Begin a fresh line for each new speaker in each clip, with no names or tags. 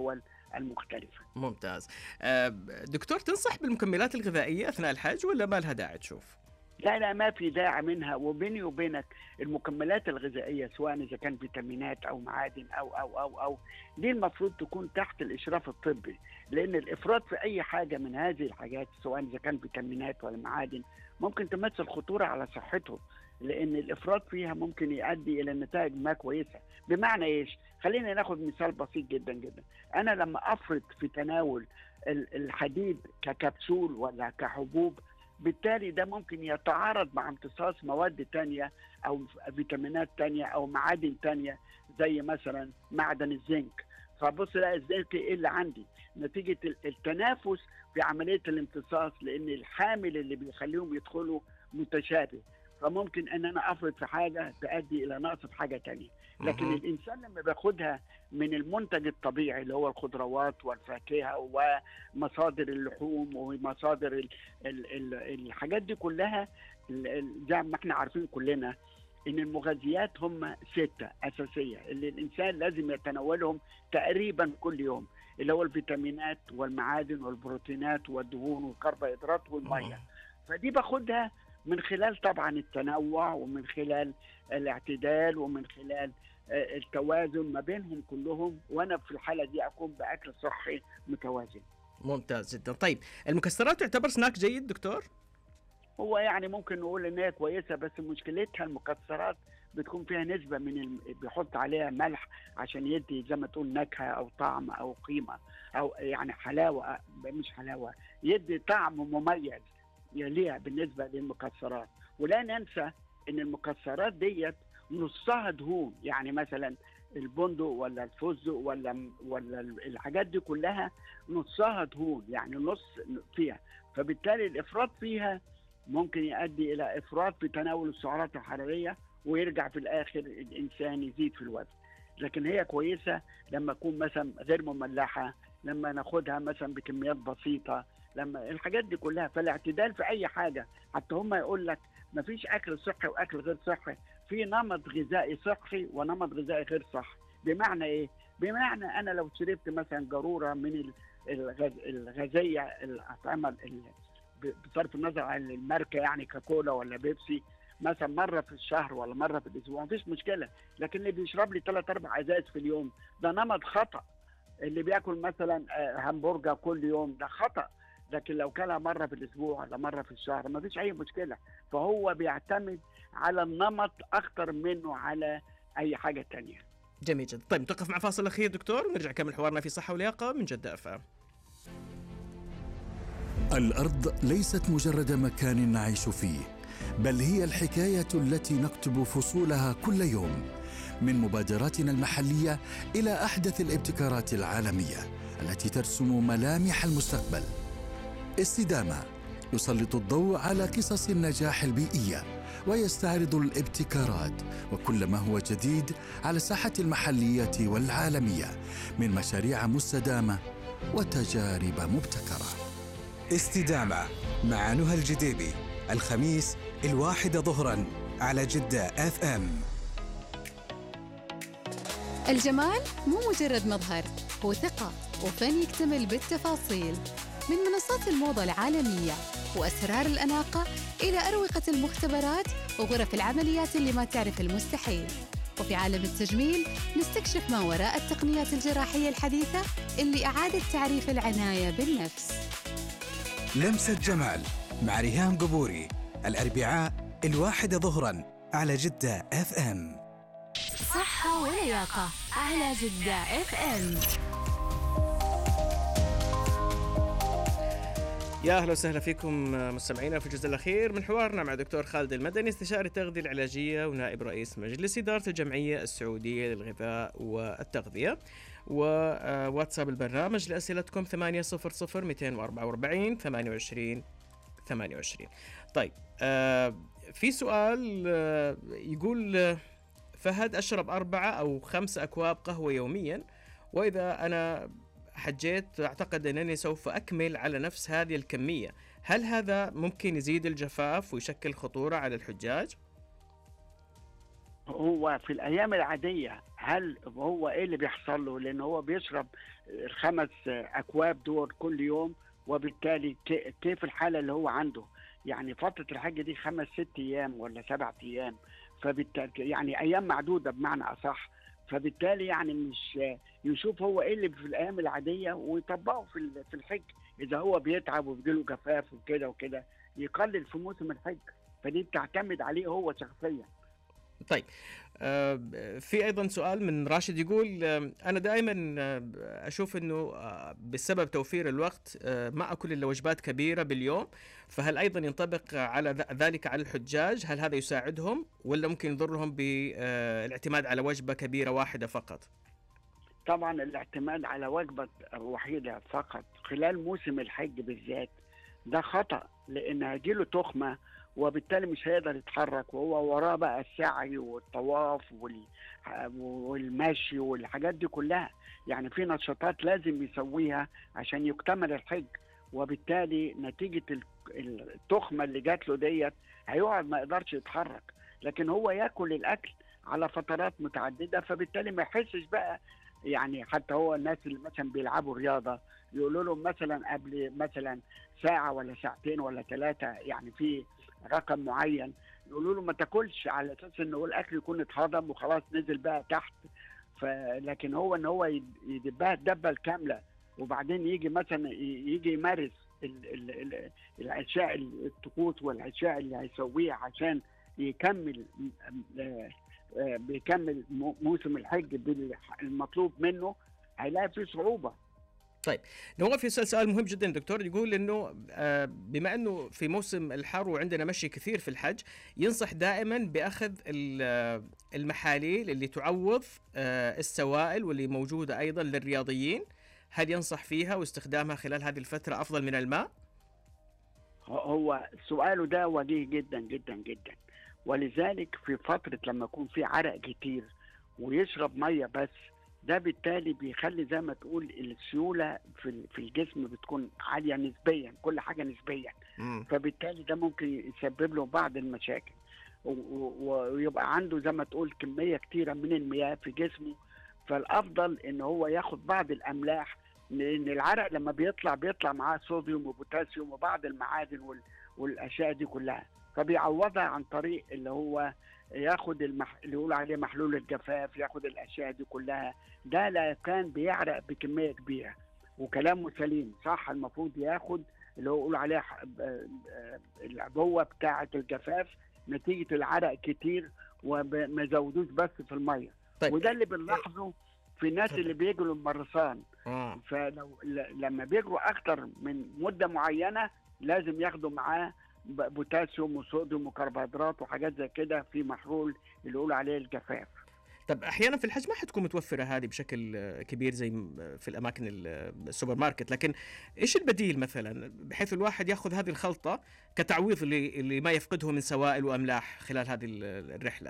الدول المختلفة.
ممتاز. دكتور، تنصح بالمكملات الغذائية أثناء الحج ولا ما لها داعي تشوف؟
لا ما في داعي منها. وبيني وبينك المكملات الغذائية سواء إذا كان فيتامينات أو معادن أو دي المفروض تكون تحت الإشراف الطبي، لأن الإفراط في أي حاجة من هذه الحاجات سواء إذا كان فيتامينات ولا معادن ممكن تمثل خطورة على صحته، لأن الإفراط فيها ممكن يؤدي إلى نتائج ما كويسة. بمعنى إيش؟ خلينا ناخد مثال بسيط جدا جدا. أنا لما أفرط في تناول الحديد ككبسول ولا كحبوب، بالتالي ده ممكن يتعارض مع امتصاص مواد تانية أو فيتامينات تانية أو معادن تانية زي مثلا معدن الزنك. فبص لا الزنك اللي عندي نتيجة التنافس في عملية الامتصاص، لأن الحامل اللي بيخليهم يدخلوا متشابه، فممكن ان انا افرط في حاجه تؤدي الى نقص في حاجه تانية. لكن الانسان لما بياخدها من المنتج الطبيعي اللي هو الخضروات والفاكهه ومصادر اللحوم ومصادر الحاجات دي كلها، زي ما احنا عارفين كلنا ان المغذيات هم 6 اساسيه اللي الانسان لازم يتناولهم تقريبا كل يوم، اللي هو الفيتامينات والمعادن والبروتينات والدهون والكربوهيدرات والميه. فدي باخدها من خلال طبعا التنوع ومن خلال الاعتدال ومن خلال التوازن ما بينهم كلهم، وانا في الحالة دي اكون باكل صحي متوازن.
ممتاز جدا. طيب المكسرات تعتبر سناك جيد دكتور؟
هو يعني ممكن نقول ان هي كويسة، بس مشكلتها المكسرات بتكون فيها نسبة بيحط عليها ملح عشان يدي زي ما تقول نكهة او طعم او قيمة او يعني حلاوة، مش حلاوة، يدي طعم مميز ليها بالنسبة للمكسرات. ولا ننسى ان المكسرات ديت نصها دهون، يعني مثلا البندق ولا الفستق ولا الحاجات دي كلها نصها دهون، يعني نص فيها. فبالتالي الافراط فيها ممكن يؤدي الى افراط في تناول السعرات الحرارية ويرجع في الاخر الانسان يزيد في الوزن. لكن هي كويسة لما تكون مثلا غير مملحة، لما ناخدها مثلا بكميات بسيطة، لما الحاجات دي كلها. فالاعتدال في اي حاجه، حتى هم يقول لك مفيش اكل صحي واكل غير صحي، في نمط غذائي صحي ونمط غذائي غير صحي. بمعنى ايه؟ بمعنى انا لو شربت مثلا جروره من الغازيه الاطعمه بصرف النظر عن الماركه يعني كاكولا ولا بيبسي مثلا مره في الشهر ولا مره في الاسبوع مفيش مشكله. لكن اللي بيشرب لي 3-4 ازاز في اليوم ده نمط خطا. اللي بياكل مثلا همبرجر كل يوم ده خطا، لكن لو كلها مرة في الأسبوع ولا مرة في الشهر ما فيش أي مشكلة. فهو بيعتمد على النمط أكتر منه على أي حاجة تانية.
جميل جدا. طيب نتوقف مع فاصل أخير دكتور ونرجع كمل حوارنا في صحة ولياقة من جدة FM.
الأرض ليست مجرد مكان نعيش فيه، بل هي الحكاية التي نكتب فصولها كل يوم، من مبادراتنا المحلية إلى أحدث الابتكارات العالمية التي ترسم ملامح المستقبل. استدامة يسلط الضوء على قصص النجاح البيئية ويستعرض الابتكارات وكل ما هو جديد على الساحة المحلية والعالمية من مشاريع مستدامة وتجارب مبتكرة.
استدامة مع نهى الجديبي الخميس 1 ظهرا على جدة FM.
الجمال مو مجرد مظهر، هو ثقة وفن يكتمل بالتفاصيل. من منصات الموضة العالمية وأسرار الأناقة إلى أروقة المختبرات وغرف العمليات اللي ما تعرف المستحيل. وفي عالم التجميل نستكشف ما وراء التقنيات الجراحية الحديثة اللي أعادت تعريف العناية بالنفس.
لمسة جمال مع ريهام قبوري الأربعاء 1 ظهرا على جدة FM.
صحة ولياقة على جدة FM.
يا أهلا وسهلا فيكم مستمعينا في الجزء الأخير من حوارنا مع دكتور خالد المدني، استشاري التغذية العلاجية ونائب رئيس مجلس إدارة الجمعية السعودية للغذاء والتغذية. وواتساب البرنامج لأسئلتكم 800-244 28. طيب في سؤال يقول فهد أشرب 4 أو 5 أكواب قهوة يوميا، وإذا أنا حجيت أعتقد أنني سوف أكمل على نفس هذه الكمية، هل هذا ممكن يزيد الجفاف ويشكل خطورة على الحجاج؟
هو في الأيام العادية هل هو ايه اللي بيحصل له؟ لان هو بيشرب ال5 اكواب دول كل يوم، وبالتالي كيف الحاله اللي هو عنده؟ يعني فتره الحج دي 5-6 ايام ولا 7 ايام، فبالتالي يعني ايام معدوده بمعنى اصح. فبالتالي يعني مش يشوف هو ايه اللي في الايام العاديه ويطبقه في الحج. اذا هو بيتعب وبيجيله جفاف وكده وكده يقلل في موسم الحج، فدي بتعتمد عليه هو شخصيا.
طيب، في ايضا سؤال من راشد يقول انا دائما اشوف انه بسبب توفير الوقت ما اكل الا وجبات كبيره باليوم، فهل ايضا ينطبق على ذلك على الحجاج؟ هل هذا يساعدهم ولا ممكن يضرهم بالاعتماد على وجبه كبيره واحده فقط؟
طبعا الاعتماد على وجبه وحيده فقط خلال موسم الحج بالذات ده خطأ، لان هيجيله تخمه وبالتالي مش هيقدر يتحرك، وهو وراه بقى السعي والطواف والمشي والحاجات دي كلها. يعني في نشاطات لازم يسويها عشان يكتمل الحج، وبالتالي نتيجة التخمة اللي جات له ديت هيقعد ما يقدرش يتحرك. لكن هو ياكل الأكل على فترات متعددة، فبالتالي ما يحسش بقى. يعني حتى هو الناس اللي مثلا بيلعبوا رياضة يقولوا لهم مثلا قبل مثلا ساعة ولا ساعتين ولا 3، يعني في رقم معين، يقولوا له ما تاكلش على اساس ان هو الاكل يكون اتهضم وخلاص نزل بقى تحت. لكن هو ان هو يدبها الدبه الكامله، وبعدين يجي مثلا يجي يمارس الاشياء الطقوس والاشياء اللي هيسويها عشان يكمل بيكمل موسم الحج بالمطلوب منه، هيلاقي فيه صعوبه.
طيب، نوقف يسأل سؤال مهم جدا دكتور، يقول انه بما انه في موسم الحر وعندنا مشي كثير في الحج، ينصح دائما باخذ المحاليل اللي تعوض السوائل واللي موجوده ايضا للرياضيين. هل ينصح فيها واستخدامها خلال هذه الفتره افضل من الماء؟
هو سؤاله ده وجيه جدا جدا جدا، ولذلك في فتره لما يكون في عرق كتير ويشرب ميه بس، ده بالتالي بيخلي زي ما تقول السيوله في الجسم بتكون عاليه نسبيا، كل حاجه نسبيا. فبالتالي ده ممكن يسبب له بعض المشاكل، ويبقى عنده زي ما تقول كميه كتيره من المياه في جسمه. فالافضل ان هو ياخد بعض الاملاح، لان العرق لما بيطلع معاه صوديوم وبوتاسيوم وبعض المعادن والاشياء دي كلها، فبيعوضها عن طريق اللي هو ياخد اللي يقول عليه محلول الجفاف، ياخد الاشياء دي كلها. ده لا كان بيعرق بكميه كبيره، وكلامه سليم صح. المفروض ياخد اللي هو يقول عليه العبوه بتاعه الجفاف نتيجه العرق كتير، وما يزودوش بس في الميه.
طيب.
وده اللي بنلاحظه في الناس اللي بيجروا الماراثون. فلو لما بيجروا اكتر من مده معينه لازم ياخدوا معاه بوتاسيوم وصوديوم وكربوهيدرات وحاجات زي كده في محلول اللي يقولوا عليه الجفاف.
طب احيانا في الحج ما حتكون متوفره هذه بشكل كبير زي في الاماكن السوبر ماركت، لكن ايش البديل مثلا بحيث الواحد ياخذ هذه الخلطه كتعويض اللي ما يفقده من سوائل واملاح خلال هذه الرحله؟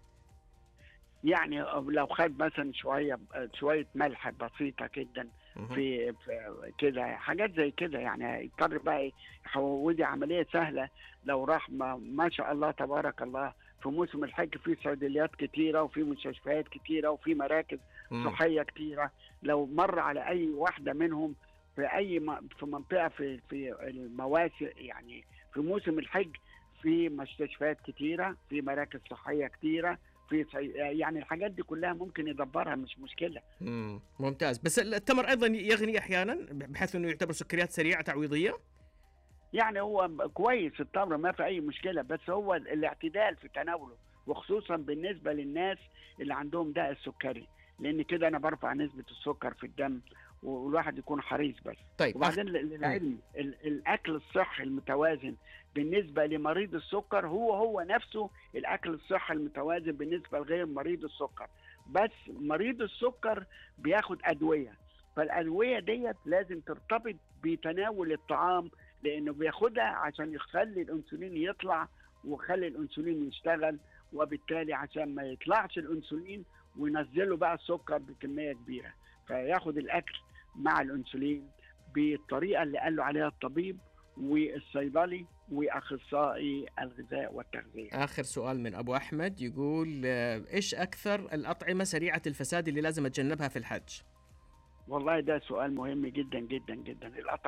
يعني
لو خد مثلا شويه ملح بسيطه جدا في كده حاجات زي كده، يعني يضطر بقى ودي عمليه سهله. لو راح ما شاء الله تبارك الله في موسم الحج في صيدليات كتيره وفي مستشفيات كتيره وفي مراكز صحيه كتيره، لو مر على اي واحده منهم في منطقه في المواسم، يعني في موسم الحج في مستشفيات كتيره، في مراكز صحيه كتيره، يعني الحاجات دي كلها ممكن يدبرها، مش مشكله.
ممتاز. بس التمر ايضا يغني احيانا بحيث انه يعتبر سكريات سريعه تعويضيه.
يعني هو كويس التمر ما في اي مشكله، بس هو الاعتدال في تناوله، وخصوصا بالنسبه للناس اللي عندهم داء السكري، لان كده انا برفع نسبه السكر في الدم والواحد يكون حريص بس.
طيب.
وبعدين للعلم الاكل الصحي المتوازن بالنسبه لمريض السكر هو نفسه الاكل الصحي المتوازن بالنسبه لغير مريض السكر، بس مريض السكر بياخد ادويه، فالادويه ديت لازم ترتبط بتناول الطعام، لانه بياخدها عشان يخلي الانسولين يطلع ويخلي الانسولين يشتغل، وبالتالي عشان ما يطلعش الانسولين وينزله بقى السكر بكميه كبيره، فياخد الاكل مع الانسولين بالطريقه اللي قال له عليها الطبيب، والصيدلي واخصائي الغذاء والتغذيه.
آخر سؤال من أبو أحمد يقول إيش أكثر الأطعمة سريعة الفساد اللي لازم أتجنبها في الحج؟
والله ده سؤال مهم جدا جدا جدا.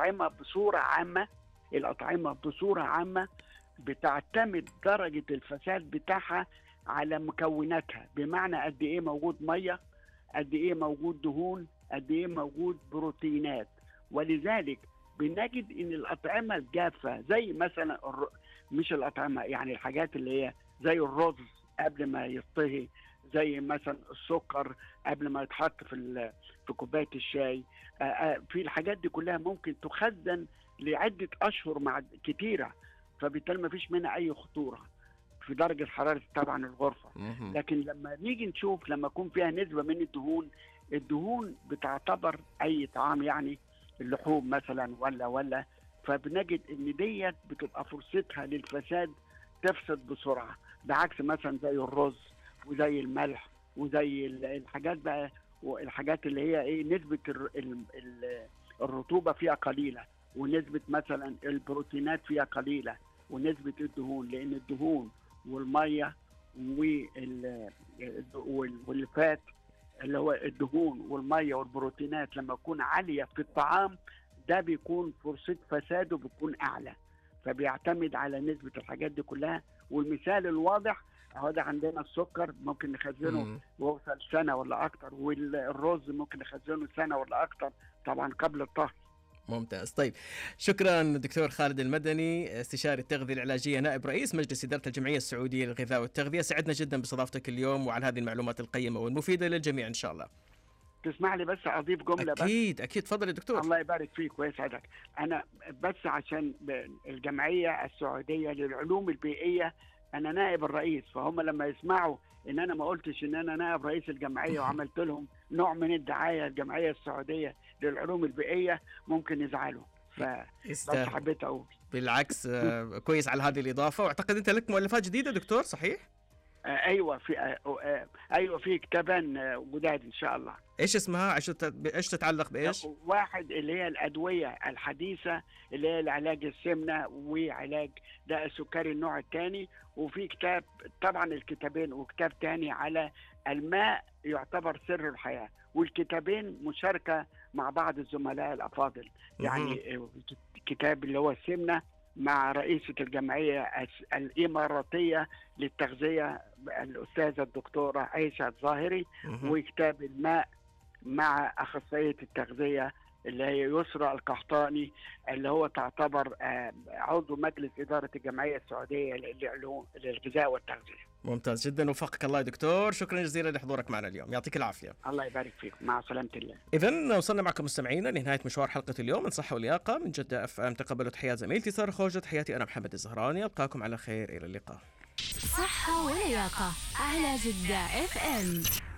الأطعمة بصورة عامة بتعتمد درجة الفساد بتاعها على مكوناتها، بمعنى قد إيه موجود مية، قد إيه موجود دهون، قد إيه موجود بروتينات. ولذلك بنجد إن الأطعمة الجافة زي مثلا مش الأطعمة، يعني الحاجات اللي هي زي الرز قبل ما يطهي، زي مثلا السكر قبل ما يتحط في كوبايه الشاي، في الحاجات دي كلها ممكن تخزن لعده اشهر مع كتيره، فبالتالي ما فيش منها اي خطوره في درجه حراره طبعا الغرفه. لكن لما نيجي نشوف لما يكون فيها نسبه من الدهون بتعتبر اي طعام، يعني اللحوم مثلا ولا فبنجد ان ديت بتبقى فرصتها للفساد تفسد بسرعه، بعكس مثلا زي الرز وزي الملح وزي الحاجات بقى، والحاجات اللي هي ايه نسبه الرطوبه فيها قليله، ونسبه مثلا البروتينات فيها قليله، ونسبه الدهون، لان الدهون والميه والفات اللي هو الدهون والميه والبروتينات لما تكون عاليه في الطعام ده بيكون فرصه فساده بتكون اعلى، فبيعتمد على نسبه الحاجات دي كلها. والمثال الواضح اهو ده عندنا السكر ممكن نخزنه ويوصل سنه ولا اكتر، والرز ممكن نخزنه سنه ولا اكتر طبعا قبل الطهي.
ممتاز. طيب شكرا دكتور خالد المدني، استشاري التغذية العلاجية، نائب رئيس مجلس إدارة الجمعية السعودية للغذاء والتغذية. سعدنا جدا باستضافتك اليوم وعلى هذه المعلومات القيمة والمفيدة للجميع إن شاء الله.
تسمح لي بس أضيف جملة؟
أكيد تفضل يا دكتور.
الله يبارك فيك ويسعدك. أنا بس عشان الجمعية السعودية للعلوم البيئية أنا نائب الرئيس، فهم لما يسمعوا إن أنا ما قلتش إن أنا نائب رئيس الجمعية وعملت لهم نوع من الدعاية الجمعية السعودية للعلوم البيئية ممكن يزعلوا، بس حبيت أقول.
بالعكس كويس على هذه الإضافة. وأعتقد أنت لك مؤلفات جديدة دكتور، صحيح؟
ايوه في كتابان جداد ان شاء الله.
ايش اسمها؟ ايش تتعلق بايش؟
واحد اللي هي الادويه الحديثه اللي هي لعلاج السمنه وعلاج داء السكري النوع الثاني، وفي كتاب طبعا الكتابين، وكتاب ثاني على الماء يعتبر سر الحياه، والكتابين مشاركه مع بعض الزملاء الافاضل. يعني كتاب اللي هو السمنه مع رئيسة الجمعية الإماراتية للتغذية الأستاذة الدكتورة عيشة الظاهري، وكتاب الماء مع أخصائية التغذية اللي هي يسرى القحطاني اللي هو تعتبر عضو مجلس إدارة الجمعية السعودية للغذاء والتغذية.
ممتاز جدا، وفقك الله يا دكتور. شكرا جزيلا لحضورك معنا اليوم، يعطيك العافية.
الله يبارك فيك، مع سلامة الله.
إذن وصلنا معكم مستمعينا لنهاية مشوار حلقة اليوم من صحة ولياقة من جدة FM. تقبلوا تحيات زميلتي سارة خوجة، تحياتي أنا محمد الزهراني، ألقاكم على خير، إلى اللقاء.
صحة ولياقة على جدة FM.